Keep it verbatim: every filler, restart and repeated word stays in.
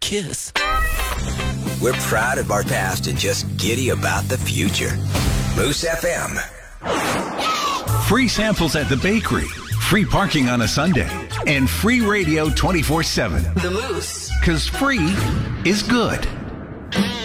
kiss. We're proud of our past and just giddy about the future. Moose F M. Free samples at the bakery, free parking on a Sunday, and free radio twenty-four seven. The Moose. Because free is good.